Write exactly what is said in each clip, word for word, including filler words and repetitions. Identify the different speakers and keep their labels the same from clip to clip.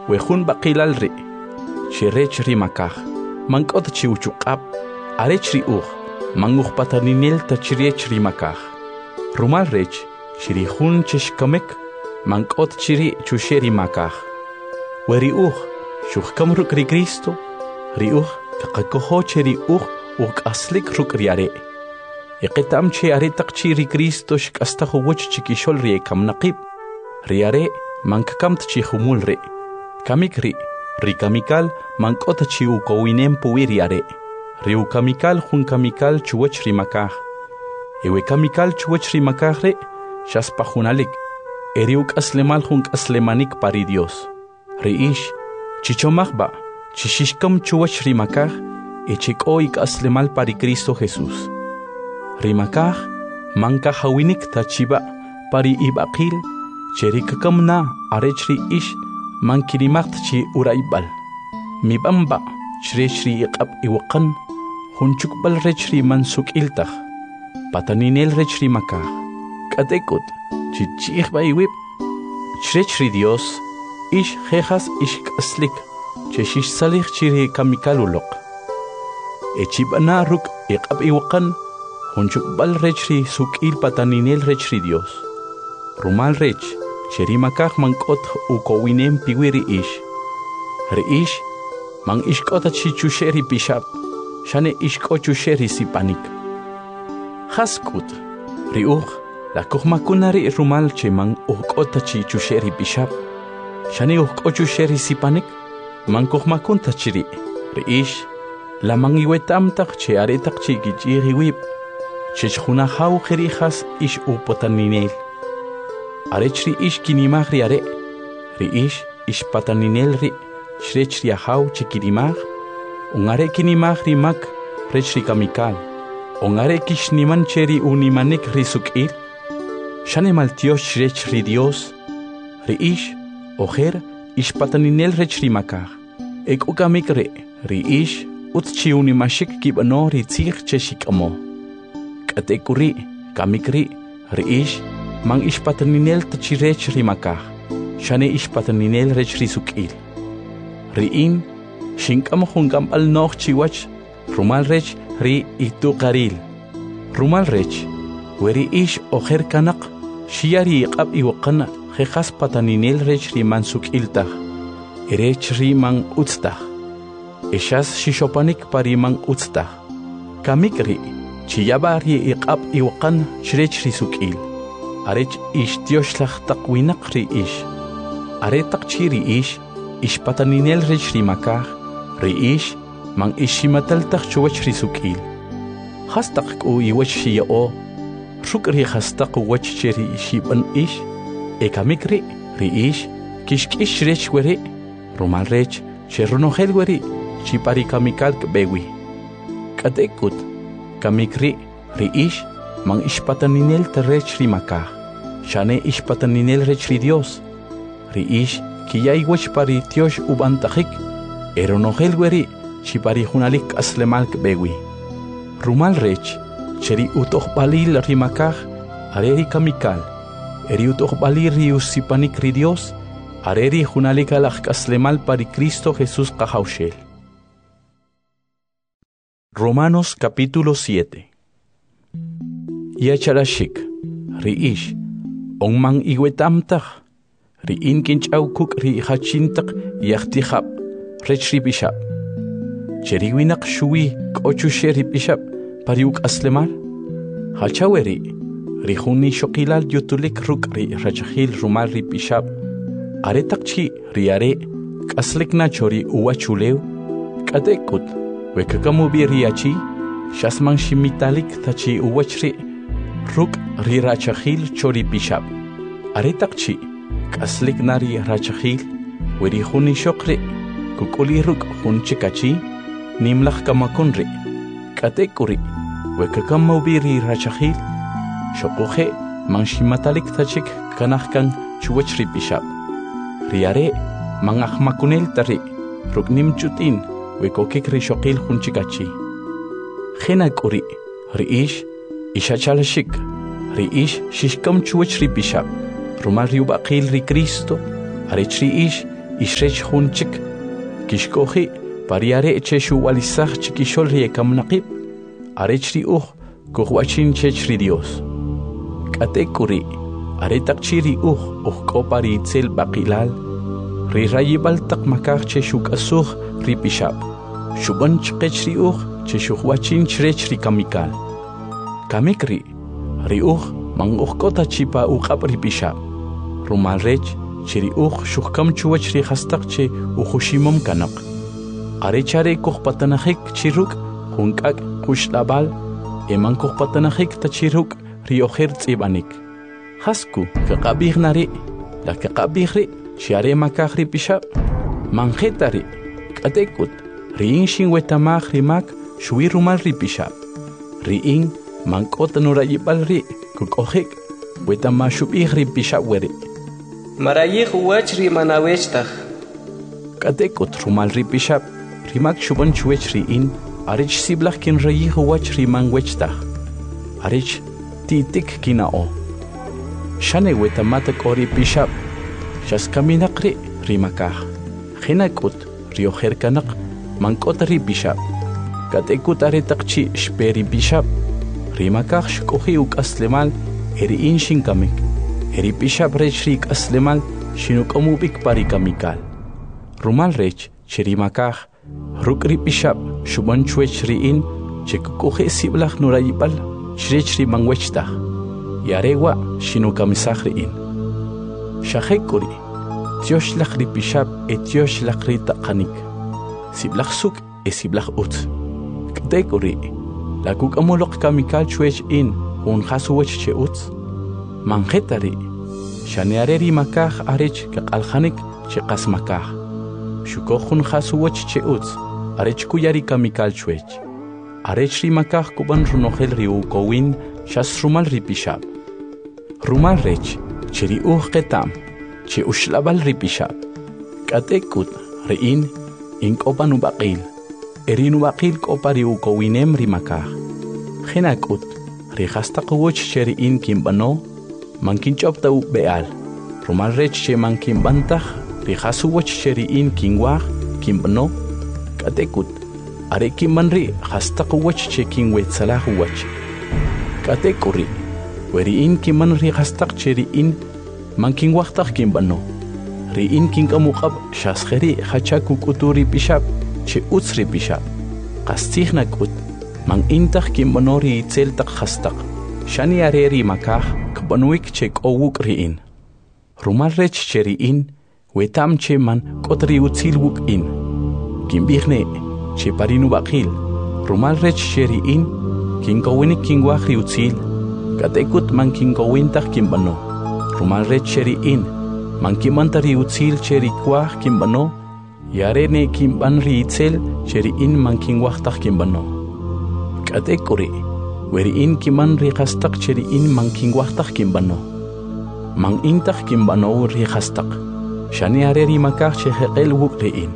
Speaker 1: wejun baqilal ri chirech ri makaj mank'ot chi uchuq'ab arech ri uj manguj pataninel ta chirech ri makaj rumal rech chiri jun chishkamek mank'ot chiri chusheri makaj weri uj shujkam ruk' ri Cristo ri uj kaqakojo cheri uj uk'aslik ruk' ri are iqitam che are taq chi ri Cristo shk'astaj uwach chikixol ri ekamnaqib ri are mankakamt chi jumul ri kamik ri ri kamikal mank'ot chi ukowinem puwi ri are ri ukamikal jun kamikal chuwach ri makaj ewe kamikal chuwach ri makaj ri shaspa junalik eri uk'aslemal jun k'aslemanik pari Dios ri ish chichomajba chishishkam chuwach ri makaj echik'o ik'aslemal pari Cristo Jesús ri makaj manka hawinik tachiba pari ibaqil cheri kakamna arech ri ish mankirimaqt chi uraibal mibamba chrech ri iqab iwaqan junchukbal rech ri mansuk'iltaj pataninel rech ri makaj k'atek'ut chichijba iwib chrech ri Dios ish jejas ish k'aslik chexish salij chi ri kamikal uloq echib'ana ruk' iqab iwaqan junchukbal rech ri suk'il pataninel rech ri Dios rumal rech cheri makaj mank'ot ukowinem piwi ri ish ri ish man ishk'ota chi chushe ri pixab shane ishk'o chushe ri sipanik jask'ut ri uj lakojmakuna ri rumal che man ujk'ota chi chushe ri pixab shane ujk'o chushe ri sipanik man kojmakunta chiri ri ish la man iwetamtaj che aretaq chi kich'ij iwib chech junajaw jerijas ish upotaninel arech ri ish kinimaj ri are ri ish ish pataninel ri shrech ri ajaw chikirimaj un are kinimaj ri mak rech ri kamikal un are kishniman cheri unimanik ri suk'il shane maltiosh shrech ri Dios ri ish ojer ish pataninel rech ri makaj ek ukamik ri ri ish ut chi unimashik kib'ano ri tzij che xik'amo k'atek'uri kamik ri ri ish man ish pataninel tachirech ri makaj shane ish pataninel rech ri suk'il ri in shink'am jun k'amb'al noj chiwach rumal rech ri ituqaril rumal rech weri ish ojer kanaq xiya ri iq'ab iwaqan jejas pataninel rech ri man suk'iltaj erech ri man utztaj eshas xixopanik pari man utztaj kamik ri chiyaba ri iq'ab iwaqan chrech ri suk'il arech ish tioxlaj taq winaq ri ish are taq chi ri ish ish pataninel rech ri makaj ri ish man ishimataltaj chuwach ri suk'il jastaq k'u iwach xiya'o ruk' ri jastaq uwach che ri xib'an ish ekamik ri ri ish kixk'ix rech weri rumal rech che runojel weri chi pari kamikal k'bewi k'atek'ut kamik ri ri ish man ishpataninel terech ri makaj shane ishpataninel rech ri Dios ri ish kiyay wach pari tiosh ubantajik eronojel weri chi pari junalik aslemal k'bewi rumal rech cheri utojbalil ri makaj are ri kamikal eri utojbalil ri usipanik ri Dios are ri junalik alaj aslemal pari Cristo Jesús qajawxel. Romanos capítulo siete. Yacharashik ri ish onman iwetamtaj ri inkinch'aw kuk' ri hachintaq yaqtijab rech ri bishab cheri winaq shuwi k'ochushe ri bishab pari uk'aslemal hachaweri ri juni shoqilal yutulik ruk' ri rachajil rumal ri bishab are taq chi ri are k'aslik nacho ri uwachulew k'atek'ut wekakamubi ri achi shasman shimitalik tachi uwach ri ruk' ri rachajil chori bishab are taq chi k'aslik na ri rachajil weri juni shoqri kuk'uli ruk' jun chikachi nimlaj kamakun ri k'atek'uri wekakamubi ri rachajil shoquje man shimatalik tachik kanaj kan chuwach ri bishab ri are man ajmakunel tari ruk' nim chutin wekokik ri shoqil jun chikachi jena k'uri ri ish ishachalashik ri ish shishkam chuwach ri bishab rumal ri ubaqil ri Cristo arech ri ish ishrech hunchik kishkohi pariare cheshu walisach chikishol riekam naqib arechri uj kuhwachin chechri Dios katekuri aretakchiri uj ujkopari itzel baqilal ri rayibal tak makar cheshuk asuj ripishab shuban chqechri uj cheshuhwachin chrechri kamikal kamikri ri uj man ujkota chipa uqab ripishab rumal rech chiri uj shuhkam chuwach ri hastakche ujushimom kanak arechare kuhpatanajik chiruk hunkak kushlabal eman kuhpatanajik tachiruk ri ojer tsibanik hasku kaqabig nari la kaqabigri shiare makahri pishab manjetari katekut riin shin wetamag rimak shui rumal ri pishab riin mankot nurayibal ri kukojik wetamashubig ri pishab weri
Speaker 2: marayih wach ri manawechtaj
Speaker 1: katekut rumal ri pishab rimak shuban chuech riin arich siblach kin rayih wach ri manwechtaj arich titik kinao shane wetamata kori pishab shaskaminaqri rimakaj hinakut riojerkanak mankot ri pishab katekut aretaqchi shperi pishab rimakaj shkoji ukaslemal eri inshin kamik eri pishab rech rik aslemal shinukamubik parikamikal rumal rech chirimakaj rukri pishab shuban chuech riin chekukoje siblach nurayibal chrech ri manwechtaj yarewa shinukamisaj riin shajekuri tiosh ri pishab etiosh ri taqanik siblach suk e siblach ut ktekuri la kukamoloq kamikal chuech in un hasuwech che ut manjetari shaneareri makaj arech kaqaljanik che qasmakaj shukojun hasuwech che ut arech kuyari kamikal chuech arech ri makaj kuban runojel ri ukowin shas rumal ri pishab rumal rech chiri uj qetam che ushlabal ri pishab katekut riin inkopan ubaqil erin ubaqil kopari ukowinem ri makaj hinakut ri hastaqwoch cheri in kimbano mankinchopta u beal rumal rech che mankimbantaj ri hasuwoch cheri in kinwaj kimbano katekut are kimbanri hastaqwoch che kinwetsalah wach katekuri weri in kiman ri hastaq cheri in mankinwajtaj kimbano ri in kinkamuqab shasjeri hachaku kuturi pishab che utsri pishab qastijnakut man intaj kimbonori itzel taq hastaq shani areri makaj kbanuik che k'owuk riin rumal rech che riin wetam che man k'otri utzil wuk in kimbijne che parinu baqil rumal rech che riin kinkowinik kinwaj ri utzil katekut man kinkowintaj kimbano rumal rech che riin man kimanta ri utzil che rikwaj kimbano yarene kimban ri itzel che riin man kinwajtaj kimbano katekuri weriin kiman ri hastaq che riin man kinwajtaj kimbano man intaj kimbano ri hastaq shani areri makaj che jeqel wuk riin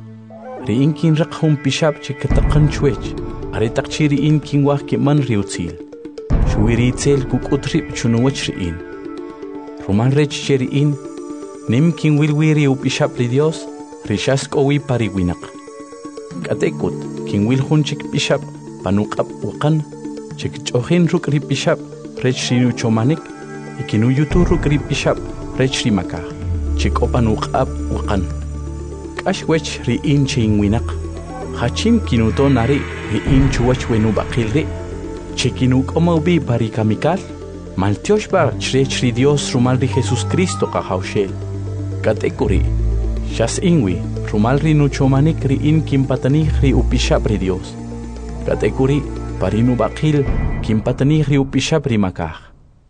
Speaker 1: riin kinraq jun pishab che kataqan chuech aretaq chi riin kinwaj kiman ri utzil shuwiri itzel kuk'utrib chunuwach riin rumal rech che riin nim kinwilwiri upishab ri Dios rishas k'owi pariwinaq katekut kinwil jun chik pishab panuqab waqan chikch'ojin ruk' ri pishab rech rinu chomanik ikinu yutu ruk' ri pishab rech ri makaj chik'opan uq'ab waqan k'ax wech riin chinwinaq hachin kinuto nari riin chuwach wenu baqil ri chikinu k'omawbi parikamikal maltiosh bar chrech ri Dios rumal ri Jesus Cristo qajawshel katekuri shas inwi rumal rinu chomanik riin kimpatanij ri upishab ri Dios katekuri parinu baqil kimpatanij ri upishab ri makaj.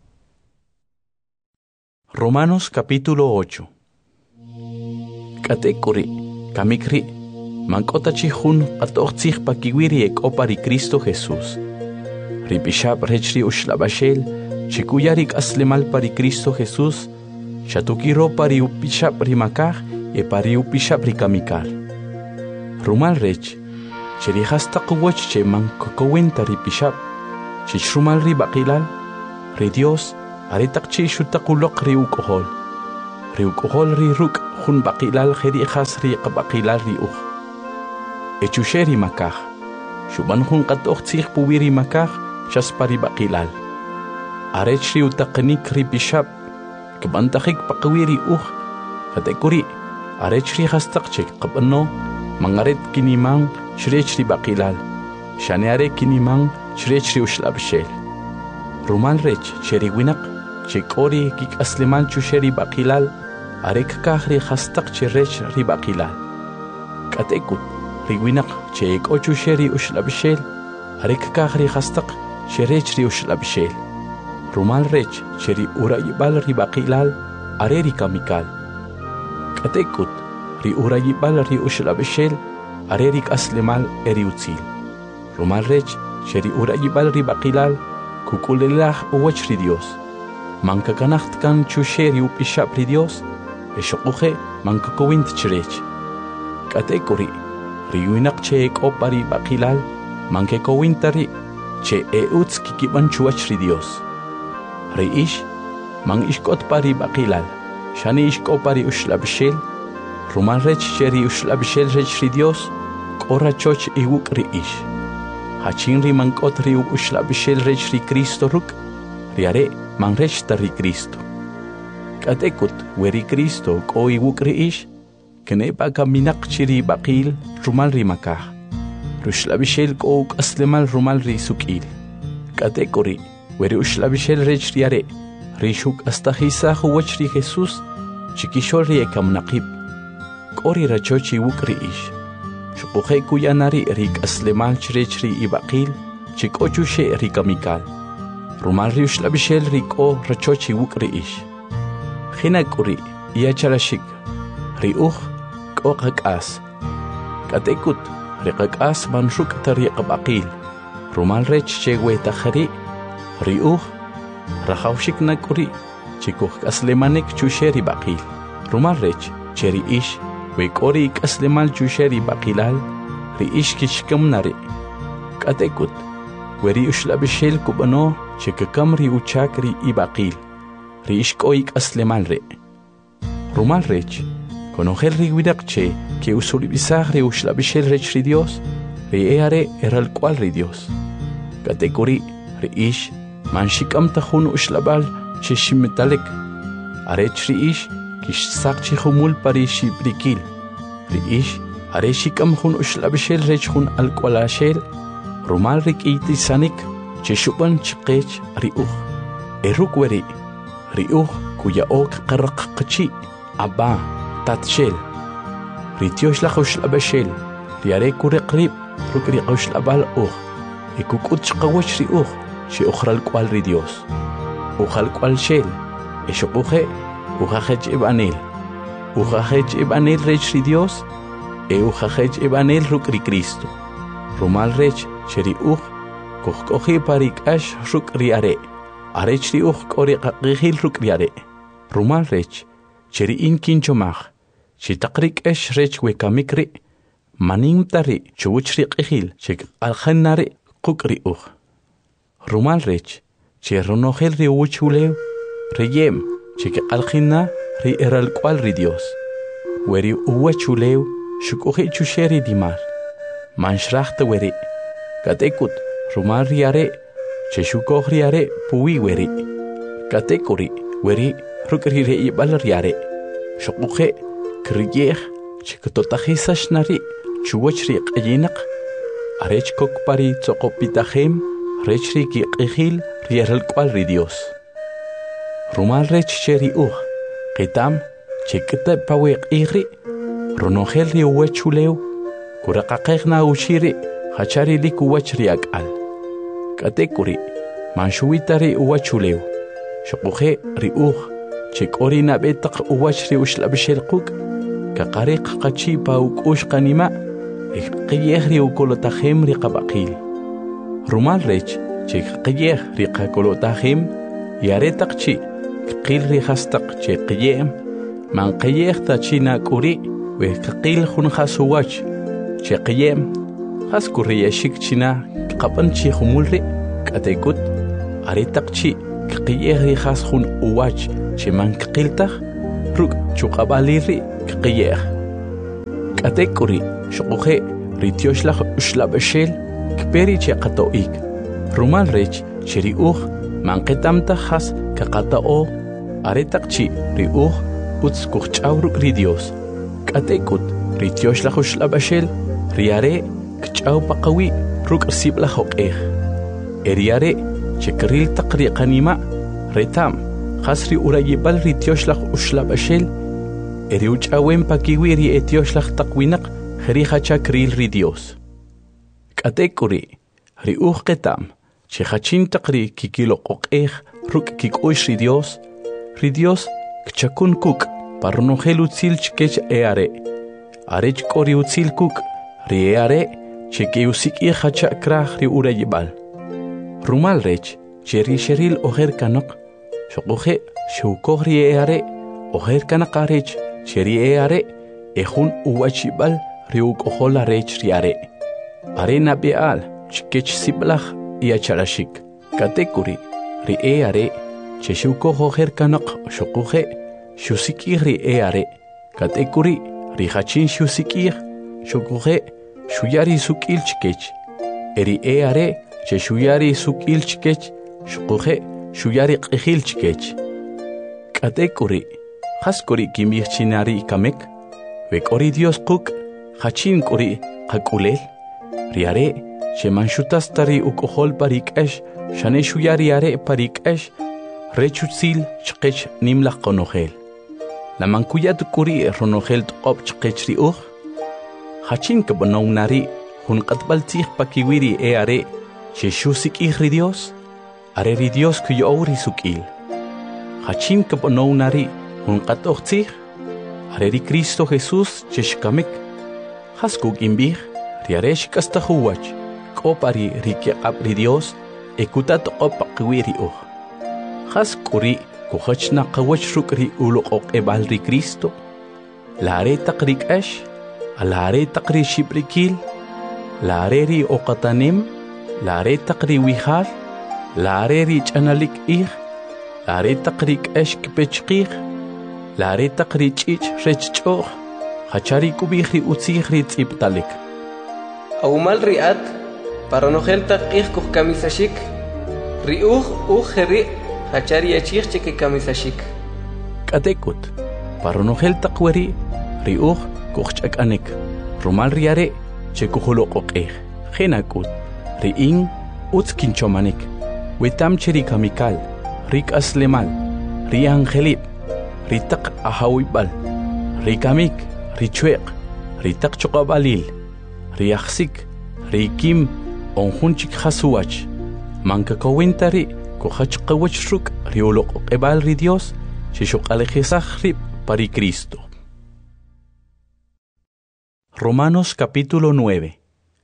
Speaker 1: Romanos capítulo ocho. Katekuri kamikri mankota chihun qatoqtzij pakiwiri ek'opa ri Cristo Jesús ri pishab rech ri ushlabashel chikuyari k'aslemal pari Cristo Jesús shatukiro pari upishab ri makaj e pari upishab ri kamikal rumal rech cheri hastaq woch che man kokowenta ri pishab chichrumal ri baqilal ri Dios aretaq chi shutaquloq ri uk'ojol riuqol ri ruk jun baqilal kheri khas ri qabaqilal ri uq echusheri makaj shuban jun qatoq tsig puwiri makaj shaspari baqilal arech ri utaqnik ri bishab kbantajik paqwiri uq hatekuri arech ri khastaqchik qabno mangaret kiniman shrech ri baqilal shaneare kiniman shrech ri ushlabshel rumal rech cheri winaq chekori kik asliman chusheri baqilal arek kahri khastaq cherech ri baqilal katekut ri winaq chek ochu sheri ushlabshel arek kahri khastaq cherech ri ushlabshel rumal rech cheri urayibal ri baqilal areri kamikal katekut ri urayibal ri ushlabshel areri aslimal eri utzil rumal rech cheri urayibal ri baqilal kukulelah uwach ri Dios manka kanacht kan chusheri upishap ri Dios eshoquje manka kowint chirech katekuri ri winaq che ekopari baqilal manke kowintari che euts kikiban chuach ri Dios ri ish man ishkot pari baqilal shani ishkopari ushlabshel ruman rech cheri ushlabshel rech ri Dios qora choch iwuk ri ish hachin ri mankot ri ushlabshel rech ri Cristo ruk riare man rech ri Cristo katekut weri Cristo ko iwuk ri ish kene baga minak chiri baqil rumal ri makaj rushlabshel ko aslemal rumal ri sukil katekuri weri ushlabshel rech riare rishuk astahisa huwach ri Jesus chikishor ri ekamnaqib kori rachochi iwuk ri ish shuquje kuyanari rik aslemal chirech ri ibaqil chikochu she ri kamikal rumal ri ushlabshel ri ko rachochi iwuk ri ish Hinakuri iacharashik ri uj ko qaqas katekut ri qaqas manshuk tari qabaqil rumal rech chewe tajari ri uj rajawshik nakuri chikuj aslemanik chusheri baqil rumal rech cheri ish we kori aslemal chusheri baqilal ri ish kishkamnari katekut weri ushlabshel kubano chikakam ri uchakri ibaqil rish koik aslemal re rumal rech conocer ri widak che que usuri bisagre ushlabishel rech ri Dios ri eare eral cual ri Dios kategori ri ish manshikam tajun ushlabal che shimetalek arech ri ish kish sakchi humul pari shibrikil ri ish areshikam hun ushlabishel rech hun al cualashel rumal rik itisanik che shuban chqech ri uj eruk weri riuj kuya ok qaraq qachi aba tatshel ritiosh la khosh abashel riare kure qrib rukri qosh abal uj ikukut chqawach riuj shi ukhral kwal ri Dios ukhal kwal shel eshopuje ukhaj ibanel ukhaj ibanel rech ri Dios e ukhaj ibanel rukri Cristo rumal rech cheri uj kokkohi parik ash rukri are arech ri uj kori qaqihil rukriare rumal rech cheri in kinchomaj chitaqrik esh rech wekamikri manim tari chuchri qihil chik alkhanare qukri uj rumal rech cherronogel ri uchulew riyem chik alkhina ri eral kwal ri Dios weri uwachulew shukuhi chusheri dimar manshrachte weri katekut rumal riare cheshukoj riare puwi weri katekuri weri rukri re ibal riare shukuje kriyej chiktotajisash nari chuwach ri qyinaq arech kok pari tsoqopitajem rech ri qihil rieral kwal ri Dios rumal rech cheri uj qitam chikta pawiq igri ronogel ri uwachulew kuraqaqejna ushiri hachari likuwach ri ak'al katekuri manshuwitari uwachulew shukuje ri uj chikori nabetaq uwach ri ushlabshel quk kaqariq qachi pa ukush qanima qiyej ri ukolotajem ri qabaqil rumal rech chik qiyej ri qakolotajem yaretaq chi qil ri hastaq che qiyem man qiyej ta china kuri we qil jun hasuwach che qiyem haskuri yashik china qapan chi humulri katekut aretaq chi qiyej ri has jun uwach che man qiltaj ruk chuqabaliri kqiyeh. Katekuri shuquje ritioshlah ushlabashel kperi chaqatoik. Rumal rech chiriuj manqetamta has kaqatao aretaqchi riuj uts kuch'awruk ri Dios. Katekut ritioshlah ushlabashel riare kch'aw paqawi ruk sibla hoqej. Eriare chekril taqri qanima retam khasri urayibal ritioshlah ushlabashel eri uch'awen pakiwi ri etioshlah taqwinaq khri khachakril ri Dios. Katekuri ri uj qetam che khachin taqri kikilo qoqej ruk kikush ri Dios ri Dios kchakun kuk parnogel utzil chkech eare arech kori utzil kuk ri eare cheke usiki khachakraj ri urayibal. Rumal rech cheri sheril oher kanaq shoquje shukoj ri eare oher kanaq arech cheri eare ejun uwachibal ri ukojola rech ri are arena beal chkech siblaj iacharashik. Katekuri ri eare che shukoj oher kanaq shoquje shusiki ri eare katekuri ri hachin shusiki shukuje shuyari sukil chkech eri eare che shuyari sukil chkech shukuje shuyari q'ijil chkech. Katekuri haskuri kimij chinari kamek vekori Dios quk hachin kuri qakulel riare che manshutas tari ukojol parikesh shane shuyari are parikesh rechutzil chkech nimlaq qonojel la mankuyat kuri ronojel tqop chkech ri uj hachin kabnownari hun qatbal tij pakiwiri e are che shusik ri Dios are ri Dios kuyori sukil hachin kabnownari hun qatoj tij are ri Cristo Jesús che shkamik haskuk imbij riare shkastajuwach kopari ri qab ri Dios ekutat qop pakiwiri uj haskuri kuhachna qawach rukri uloqoq ebal ri Cristo lare taqrik ash alare taqri shibrikil lare ri oqatanim lare taqri wihal lare ri chanalik ig lare taqrik ash kpechqig lare taqri chich rechchoq hachari kubihri utzihri tsiptalik
Speaker 2: awmal riat para nojel taqig kuj kamisashik ri uj uj ri hachari achig cheke kamisashik.
Speaker 1: Katekut paronogel taqweri ri uj kuch'akanek rumal riare che kujuloqoqej genakut ri in utz kinchomanik wetam cheri kamikal rik aslemal ri angelib ri taq ahawibal ri kamik ri chweq ri taq choqabalil ri akhsik ri kim onjunchik khasuwach manka kowentari kuhach qawach ruk ri uloqoqebal ri Dios che shoqalejisaj ri pari Cristo. Romanos capítulo nueve.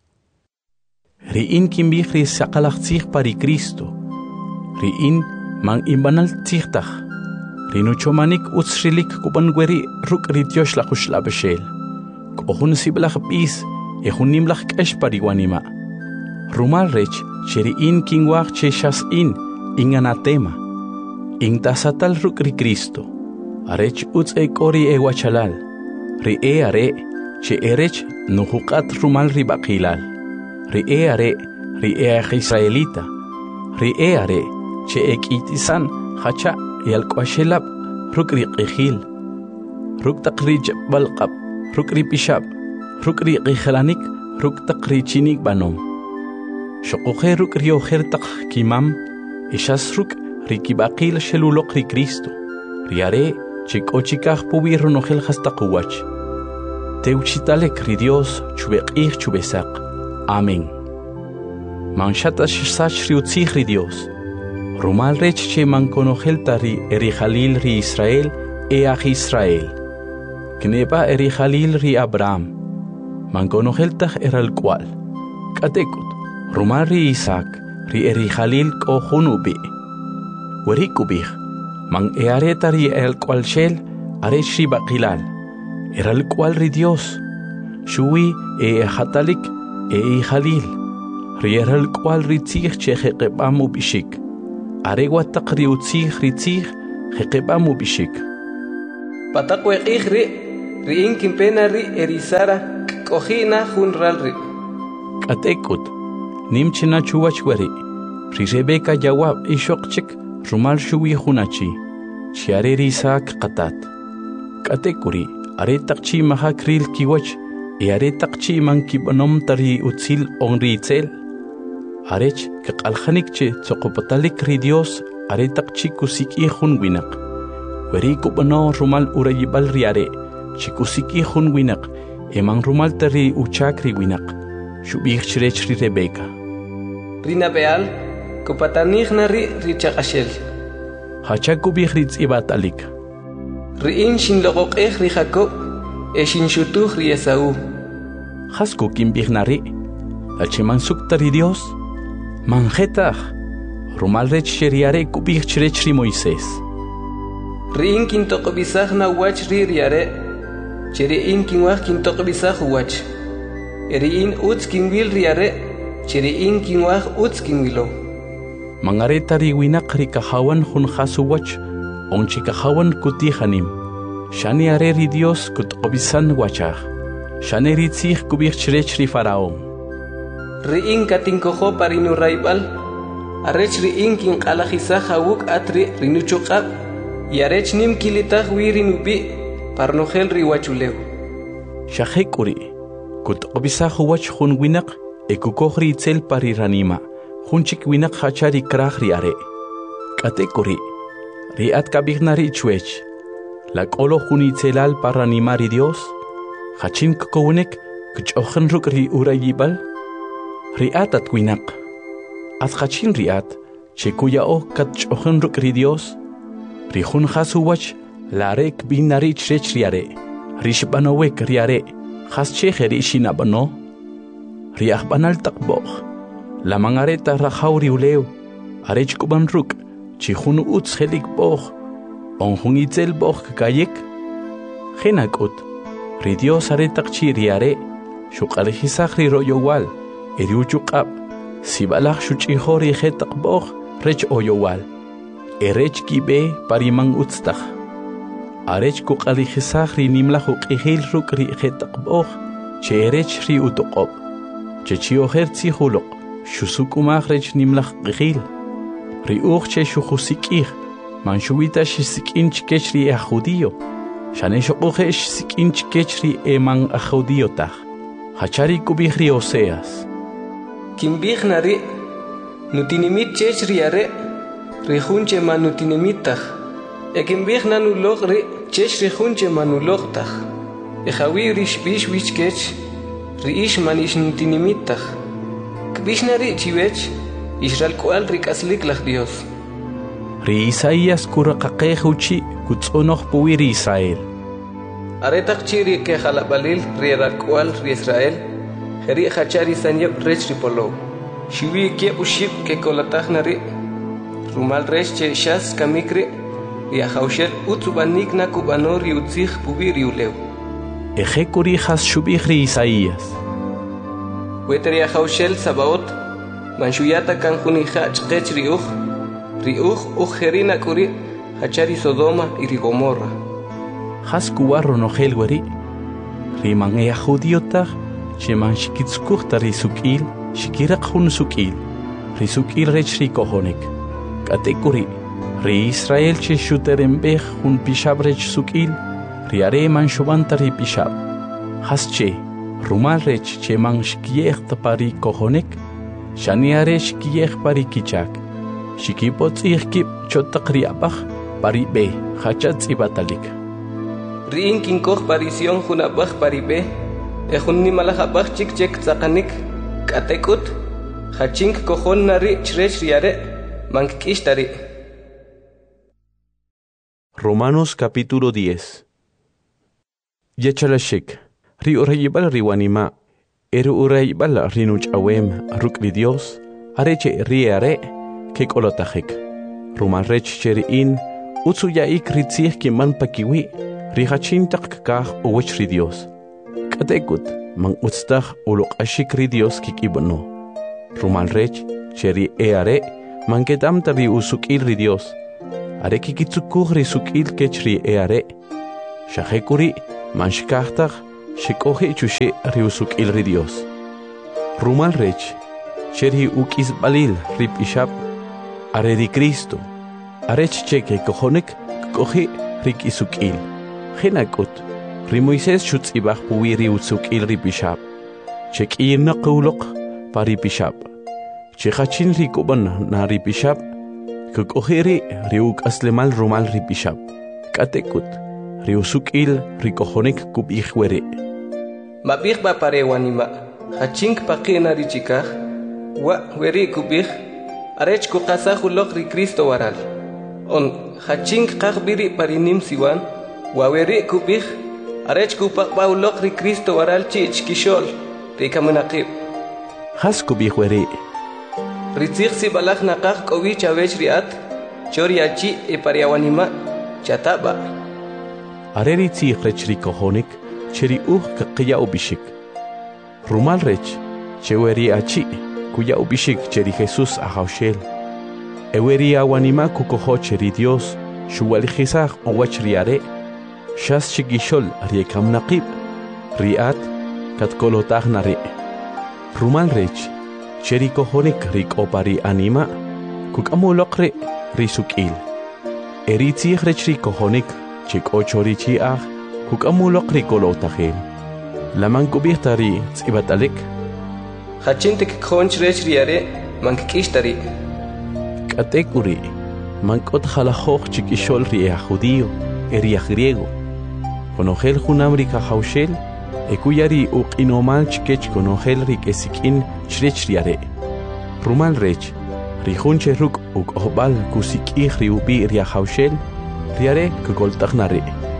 Speaker 1: Riin kimbij ri saqalaqtzij pari Cristo. Riin man imbanal tzijtaj. Rinuchomanik utzrilik kubangueri ruk ri Dios la jushlabeshel. Kohun siblaj bis ejun nimlaj kesh pari wanima. Rumal rech cheriin kingwaj che shas in in anatema. In tasatal ruk ri Cristo. Arech utz e kori e wachalal. Ri e are che erech nuhuqat rumal ri baqilal. Ri e are ri e israelita. Ri e are che ekitisan hacha yal kwashelab ruk ri qihil. Ruk taqrij balqab ruk ri pishab ruk ri qihlanik ruk taqri chinik banom. Shoqoje ruk ri ojer taq kimam ishas ruk ri kibaqil sheluloq ri Cristo. Riare che kochikaj pubi ronojel hastaqwach. Teuchitalek ri Dios chubeqij chubesaq. Amén. Manshata shsach ri utzij ri Dios. Rumal rech che mankonojel tari eri Jalil ri Israel e aj Israel. Kneba eri Jalil ri Abraham. Mankonojel taj eral cual. Katekut. Rumal ri Isaac ri eri Jalil ko junubi. Werikubij. Man eareta ri el cual shel arech ri baqilal. Eral cual ri Dios. Shui e hatalik e Jalil. Ri eral cual ri tzij che jeqebamu bishik. Aregua taqri utzij ri tzij jeqebamu bishik.
Speaker 2: Patakwe ri ri inkin pena ri erisara kohina hunral ri.
Speaker 1: Katekut nimchina chuwachwari ri Rebeka jawab ishokchik rumal shuwi hunachi chiare risak qatat. Katekuri are takchi mahakril kiwach e are takchi man kibanom tari utsil onri tsel. Arech kaqalkhanikche tsoqopatalik ri Dios are takchi kusiki hun winak. Weri kubano rumal urayibal riare chikusiki hun winak emang rumal tari uchakri winak shubih chrech ri Rebeka.
Speaker 2: Rina beal kupatanich na ri richakashel.
Speaker 1: Hachak kubih ritz ibatalik.
Speaker 2: Riin shin logok eh ri Jacob e shin shutuh ri Esau.
Speaker 1: Hasku kimbih nari achiman suktari Dios manjetah rumal rech sheriare kubih chrech ri Moisés.
Speaker 2: Riin kintok bisah na wach ri riare cheriin kinwah kintok bisah wach. Eriin uts kinwil riare cheriin kinwah uts kinwilo.
Speaker 1: Mangareta ri winak ri kahawan hun khasu wach onchi kahawan kuti hanim. Shani are ri Dios kut obisan wachah. Shani ri tzih kubih chrech ri Faraón.
Speaker 2: Riin katinkoho parinu raibal arech riin kin qalajisa hawuk atri rinuchuqab yarech nim kilitah wirinubi parnogel ri wachuleu.
Speaker 1: Shahekuri kut obisa wach hun winak ekukohri tsel pari ranima hunchik winak hachari krah ri are. Katekuri riat kabignari chwech la kolo huni tselal paranima ri Dios hachin kokownek kchochen ruk ri urayibal riat at winak at hachin riat chekuya o kchochen ruk ri Dios ri hun khasu wach larek binari chrech riare rishbanowek riare khas cheheri shinabano riah banal takbokh la mangareta rahauri uleu arech kuban ruk chihun uts helik bokh on hunitzel bokh kayek khenakut ri Dios are takchi riare shuqale hisakri royowal eriuchuqab sibalakh shuchihori khetak bokh rech oyowal erech kibe parimang utstakh arech kuqali hisakri nimlahu qihil rukri khetak bokh cherech ri utoqob chechio hertsi hulok shusukumach rech nimlach qihil ri uch che shuhusikih manshuita shisikinch kechri a judío shane shoqohesh sikinch kechri eman a judío tag hachari kubihri Oseas
Speaker 2: Kimbih nari nutinimit chechri are ri hunche manutinimitah e kimbih nanu logri chechri hunche manulogtah e jawi rish bish wich kech ri ish manish nutinimitah kbish nari chiwech Israel kual rikaslik lach Dios.
Speaker 1: Ri Isaías kuraqaqeh uchi kutsonoh puwiri Israel.
Speaker 2: Aretak chiri ke halabalil ri rakual ri Israel. Heri hachari sanyep rech ripolo. Shiwi ke uship ke kolatah nari. Rumal rech che shas kamikri. Ri ahaushel utsubanik na kubano ri utzih puwiri uleu.
Speaker 1: Eje kuri has shubih ri Isaías.
Speaker 2: Weteri ahaushel sabaot. Manshuyata kan hunija chqech riuj riuj ujerina kuri hachari Sodoma y Gomorra.
Speaker 1: Has kuwarro no helweri riman e judiotag sheman shikitskuhta risukil shikirak hun sukil risukil rech rikohonek katekuri ri Israel che shuterembeh hun pishab rech sukil riare man shubanta ri pishab has che rumal rech che man shkiech pari kohonek Shaniare shkiech pari kichak. Shikipot ihkip chotakri abach pari be hachatz ibatalik.
Speaker 2: Riin kinkoh parision hunabach pari be. Ehun nimalach abach chik chek tzakanik. Katekut. Hachink kohon nari chrech riare. Mankishtari.
Speaker 1: Romanos capítulo diez. Yechalashik. Ri urayibal riwanima. Eru uray bala rinuch awem rukli Dios areche riare ke kolotahek rumal rech cherin utsu yaik ritzih ki man pakiwi rihachin tak kah uwech ri Dios katekut man utstah ulok ashik ri Dios kikibno rumal rech cheri eare man kedam tari usukil ri Dios are kikitsukug ri sukil kechri eare Shahekuri manshkahtar shekohe chushe riusuk il Dios. Rumal rech sherhi ukis balil rip ishab are di Cristo. Arech cheke kohonek kohe rik isuk il. Henakut ri Moises shutz ibach puwiri utsuk il rip ishab. Chek irna qawlok pari bishab. Chekachin rikoban na rip ishab. Kokoheri riuk aslemal rumal rip ishab. Katekut riusuk il rikohonek kub ichwere.
Speaker 2: Mabich ba parewanima. Hachink pakina richikah. Wa weri kubich. Arech kukasa hulok ri Cristo waral. On hachink kakbiri parinim siwan. Wa weri kubich. Arech kupak ba ulok ri Cristo waral chich kishol. Rika munakib.
Speaker 1: Has kubich weri.
Speaker 2: Ritzich si balak nakak kowi chawech riat. Chori achi e pariawanima. Chataba.
Speaker 1: Areri tzich rech rikohonek. Cheri uh kaqiya ubishik. Rumal rech. Cheweri achi. Kuya ubishik cheri Jesus ahaushel. Eweri awanima kukoho cheri Dios. Shuwalijizah owach riare. Shas chigishol riekam naqib. Riat katkolotah nare. Rumal rech. Cheri kohonik rik opari anima. Kukamulokre risukil. Eritzich rech rikohonik. Chik ochori chiah. Kukamulokre kolotahel. Laman kubirtari tsibatalek.
Speaker 2: Hachintek khonch rech riare mankishtari.
Speaker 1: Katekuri mankot halahok chikishol ria judío eria griego. Konogel junamrika haushel ekuyari uqinomal chikech konogel rik esikin chrech riare. Rumal rech rihunche ruk uk ohbal kusiki riubi ria haushel riare kugoltagnare.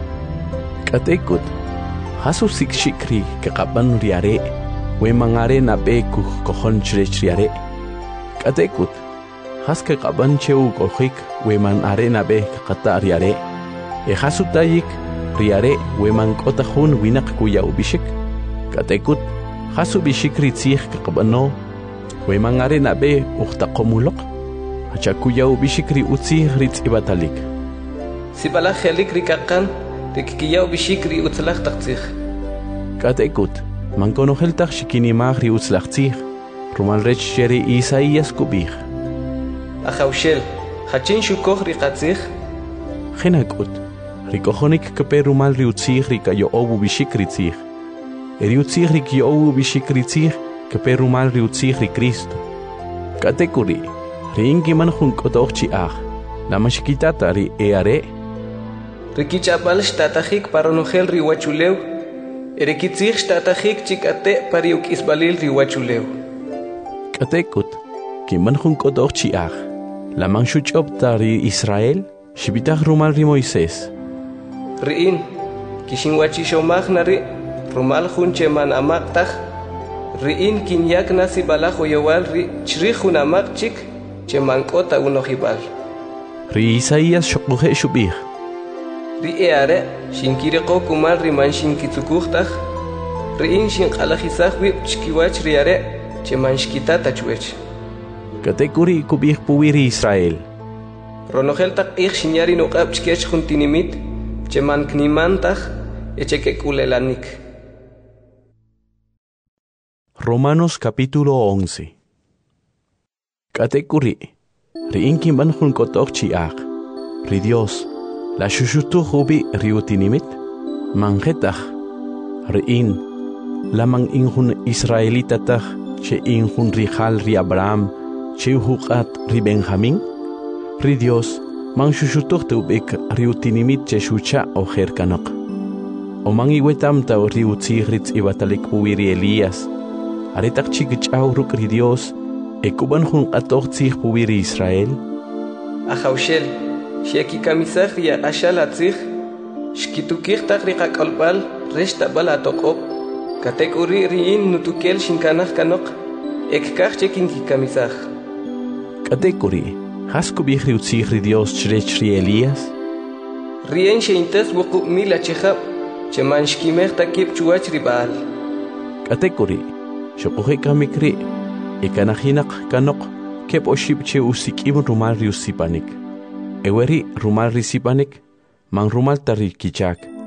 Speaker 1: Katekut hasu sikshikri kaqaban riare. We mangare na be ku kohon chrechiare. Katekut. Haske qaban cheu kohik we man are na be qata riare. E hasutayik riare we man kotahun winak kuya ubishik. Katekut. Hasu bishik ritzih qabano. We mangare na be uqtaqomulok. Hacha kuya ubishik ri utzi ritz ibatalik.
Speaker 2: Sibala khelik rikakan rikiya ubishik ri utzlaq taqtzih.
Speaker 1: Katekut. Man konoheltach shikini magri utzlachtzich. Rumal rech sheri Isaías kubich.
Speaker 2: Ahaushel, hachin shukoh rikatzich.
Speaker 1: Genakut. Rikohonik kepe rumal riutzich rikayo obu bishikritzich. Eriutzich rikyo obu bishikritzich kepe rumal riutzich ri Cristo. Katekuri. Ringi man junkotochi ach. La mashikitata ri eare.
Speaker 2: Rikichapal shtatachik paronogel riwachuleu. Erekitzich shtatachik chikate pariuk isbalil riwachuleu.
Speaker 1: Katekut. Kiman junkotochi ach. La manshuchop tari Israel. Shibitach rumal ri Moises.
Speaker 2: Riin. Kishinwachi shomach nari. Rumal junche man amaktach. Riin kinyak nasi balajo yowal ri chrihun amakchik. Che mankota unohibal.
Speaker 1: Ri Isaías shokuhe shubich.
Speaker 2: Ri eare, shinkireko kumal riman shinkitsukuhtach. Riin shinkalajizach wip chkiwach riare, cheman shkitata chwech.
Speaker 1: Katekuri kubich puwiri Israel.
Speaker 2: Ronoheltak ich shinyari nukab chkech juntinimit, cheman knimantach, echeke kulelanik.
Speaker 1: Romanos capítulo once. Katekuri, riin kimban junkotok chiach, ri Dios. La shushutu hubi riutinimit, mangetach, riin, la man injun israelitatach, che injun rijal ri Abraham, che hukat ri Benjamin, ri Dios, man shushutuch teubik riutinimit che shucha o jerkanok. O man iwetam tau riutzigritz ibatalik puwiri Elías, aretak chikichau ruk ri Dios, ekuban jun atoch tzig puwiri Israel.
Speaker 2: Ahaushel. Sheki kamisach ya ashalatzich, shkitukich takrika kalbal, resta balatokop, katekuri riin nutukel shinkanach kanok, ekkach chekin ki kamisach.
Speaker 1: Katekuri, haskubich riutzich ri Dios chrech ri Elías?
Speaker 2: Rien sheintes wuku mila chehab, cheman shkimech takip chuach ri baal.
Speaker 1: Katekuri, shokuhe kamikri, ekanahinak kanok, kep oshib che usikim rumal riusipanik. Eweri rumal risipanik, man rumal tari kichak.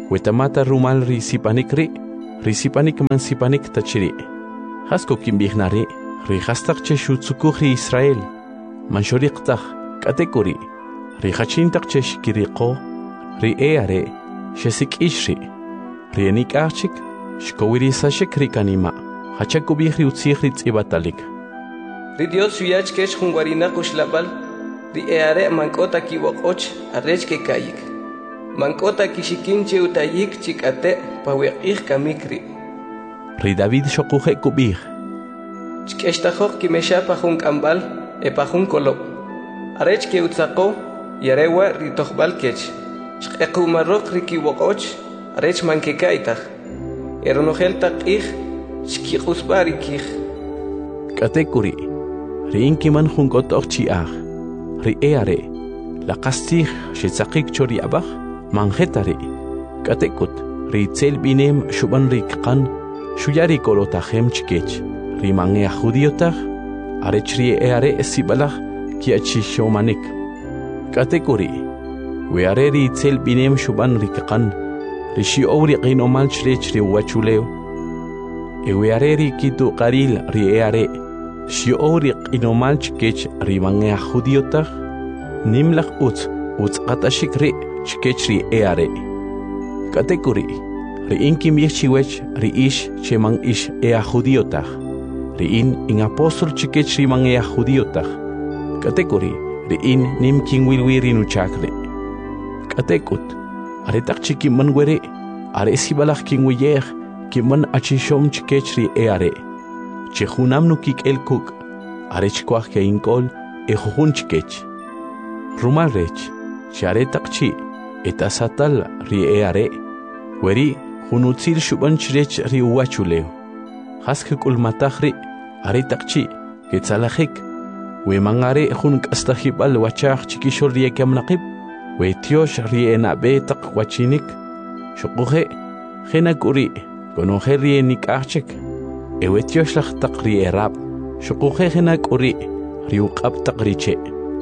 Speaker 1: wetamata rumal ri sipanik ri ri sipanik man sipanik tachiri hasko kimbignari ri hastak che shutsukuri Israel man shoriqtaq katekuri ri hachintak che shikiriqo ri eare shesikishri ri enikachik shkowiri sashik ri kanima hachakubihri utsihri tsibatalik
Speaker 2: ri Dios suyach kesh jungwarina kushlabal ri eare mankota kiwoqoch arrech ke kayik mankota kishikinche utayik chikate pawiqih kamikri
Speaker 1: ri David shoquje kubih
Speaker 2: chkeshtajoq kimesha pajun kambal e pajun kolo arrech ke utsaqo yarewa ri toqbal kech chqequmarroq ri kiwoqoch arrech manke kaytaq eronojel taqih chkiqusbari kih
Speaker 1: katekuri ri inkiman junkotoq chiaj ri eare la qastih shitsaqik chori abaj manjetari katekut ri tsel binem shuban ri qan shuyari kolotajem chkech ri mangea judiotag arech ri eare sibalaj kiachi shomanik katekuri we are ri tsel binem shuban ri qan ri shiori qinomal chrech ri wachuleo e we are ri kitu qaril ri eare shiori qinomal chkech ri mangea judiotag nimlaq utz utz qatashik ri chkech ri eare katekuri ri inkim yechwech ri ish cheman ish ea judiotag ri in in apostol chkech ri man ea judiotag katekuri ri in nim kin wilwiri nu chakre katekut are tak chiki man were are sibalach kin wiyer kiman achishom chkech ri eare chehunam nu kik el kuk are chkwach ke inkol e jujun chkech rumal rech chare takchi etasatal ri eare weri hunutzil shuban chrech ri wachuleo haske kulmatahri are takchi ketsalajik we mangare jun kastahibal wachach chikishor ri kamnaqib we tiosh ri enabe tak wachinik shuquje khenakuri konoje ri nikachik e we tiosh laj tak ri erab shuquje khenakuri ri uqab tak riche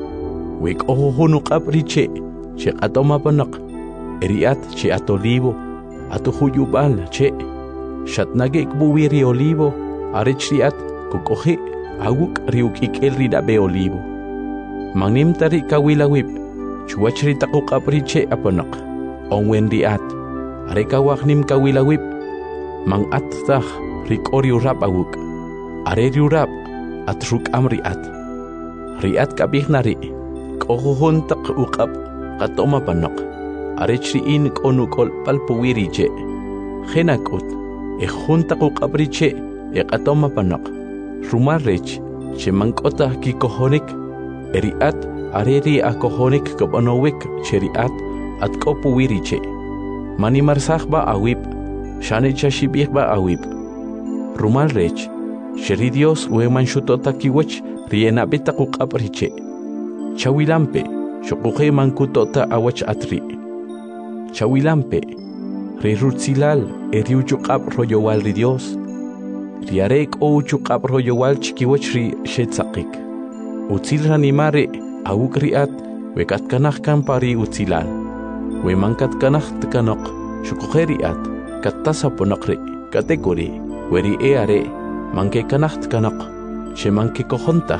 Speaker 1: we kohunu qab riche che atoma panak eriat che atolivo atuhuyubal che shatnage buwiri olivo arichiat kukohi aguk riuk ikel ridabe olivo mangnim tari kawilawib chuachri taquqab riche apanak onwen riat arekawaknim kawilawib mang attah rikori urap aguk are riurap atruk amriat riat kabihnari kohon tak uqab qatoma panak arechri in konukol palpuwiriche khenakut e junta uqabriche e qatoma panak rumarrech chemankota kikohonik eriat areri akohonik kobanowik cheriat atkopuwiriche manimarsahba awib shanecha shibihba awib rumarrech sheri Dios weman shutota kiwech riena betaquqabriche chawilampe shuquje mankutota awach atri chawilampe rirutsilal eriuchuqab royowal ri Dios riarek o chuqab royowal chikiwach ri shetsaqik utzil ranimare awukriat wekat kanach kampari utzilal we mankat kanach tkanaq shuqujeriat kattasaponaqri katekuri weri eare manke kanach tkanaq shemanke kohontah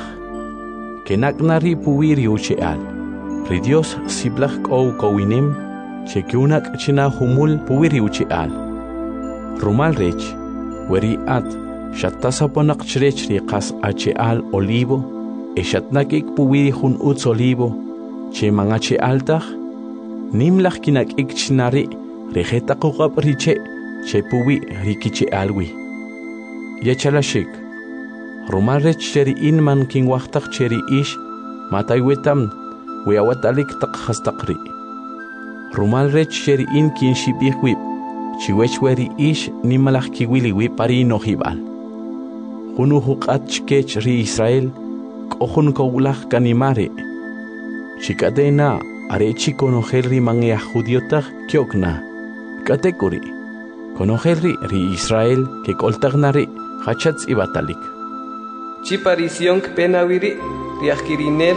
Speaker 1: kenaknari puwiri ucheal ri Dios siblach ko kowinem chekiunak china humul puwiri ucheal rumal rech weri at shattasaponak chrech ri qas acheal olivo e shatnakik puwiri hun utz olivo che mangache altach nimlach kinak ikchinari rejeta qoqab riche che puwi rikiche alwi yachalashik rumal rech cheri inman kin waqtaq cheri ish mataywetam weawatalik taq khastaqri rumal rech cheri in kin shibihwib chiwech weri ish nimalach kiwili wi pari no hibal hunu huqat chkech ri Israel kohun kowlach kanimare chikadena arechi konogel ri mangea judiotag kyokna katekuri konogel ri ri Israel ke koltagnari hachatz ibatalik
Speaker 2: chiparision penawiri riakirinel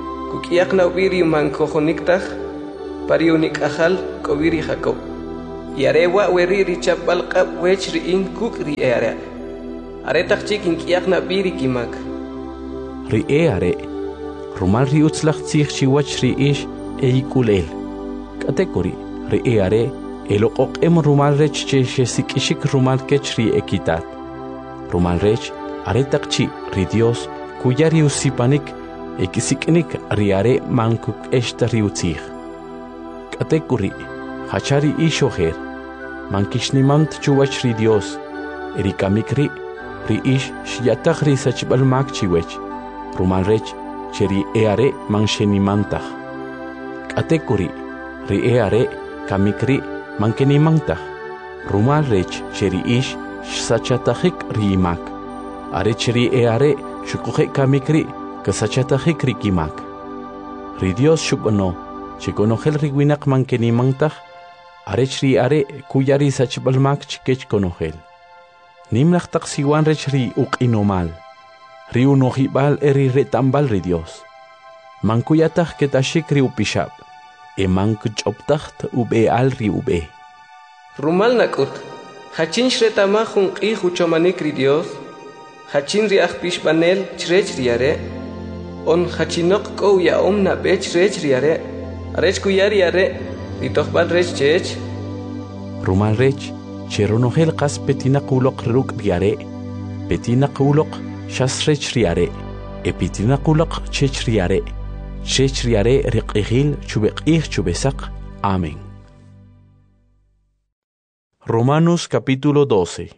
Speaker 2: kukiakna wiri man kohoniktag pariunik ajal kowiri Jacob Yarewa weri richapal qab wech riin kuk ri are. Are takchik inkiak na biri kimak.
Speaker 1: Ri e are. Rumal ri utzlach tzich chiwach ri ish e ikulel. Katekori ri e are elokok em rumal rech che shesikishik rumal kech ri ekitat. Rumal rech are takchi ri Dios kuya ri usipanik ekisiknik ri are mankuk eshta ri utzich. Katekori hachari ishoher. Mankishnimant chuwach ri Dios, erikamikri, ri ish shiatach ri sachbal mak chiwech, rumal rech, cheri eare manshenimantach. Katekuri, ri eare kamikri mankenimantach, rumal rech, cheri ish sachatachik ri imak, are cheri eare shukuhe kamikri kasachatachik ri kimak. Ri Dios shubano, chikonohel ri winak mankenimantach, Arech ri are kuyari sachbalmak chikech konohel. Nimlach taksiwan rech ri uk inomal. Ri unohibal eri retambal ri Dios. Mankuyatach ketashik ri upishab. E mankuchoptacht ube al ri ube.
Speaker 2: Rumal nakut. Hachin shretamahun qi huchomanik ri Dios. Hachin ri akpish banel chrech ri are. On hachinok ko ya om na bech rech ri are. Arech kuyari are. Ritohbal rech chech.
Speaker 1: Rumal rech, cheronohel kas petina kulok ruk riare, petina kulok shas rech riare, e petina kulok chech riare, chech riare riqihil chubekih chubesak. Amén. Romanos capítulo doce.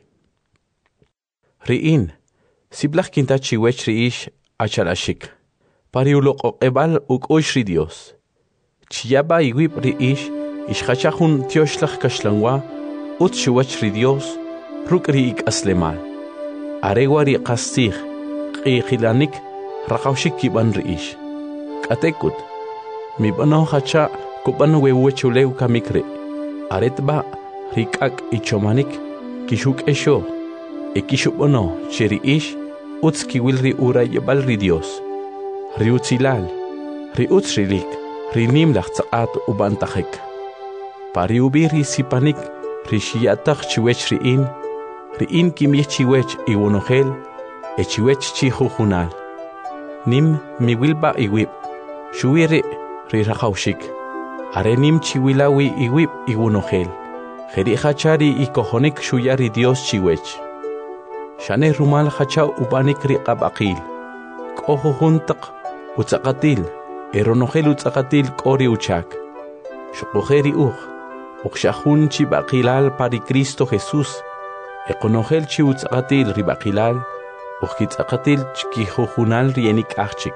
Speaker 1: Riin, siblach kinta chiwech riish achalashik, pariulok oqebal uk oish ri Dios. Chiyaba iwib ri ish, ishachahun tioshlach kashlangwa, ut shuwach ri Dios, ruk ri ik aslemal. Arewa ri qastih, qiqilanik, rakawshik kiban ri ish. Katekut, mi bano hacha kuban wewechuleu kamikre. Aretba, rikak ichomanik, kishuk esho, e kishubono, cheri ish, uts kiwil ri ura yebal ri Dios. Ri utzilal, ri utzrilik, Rinim lach tsaat ubantachik. Pariubi ri sipanik, rishiatach chiwech riin, riin kimich chiwech iwonohel, e chiwech chihuhunal. Nim miwilba iwib, shuiri ri rakaushik. Are nim chiwilawi iwib iwonohel, jeri hachari ikohonik shuyari Dios chiwech. Shane rumal hacha ubanik ri qabakil, kohuhuntak utsakatil. Eronohel utzakatil kori uchak. Shukoheri uch. Ukshahun chi bakilal pari Cristo Jesús. Ekonohel chi utzakatil ribakilal. Ukitzakatil chkihuhunal rienik achik.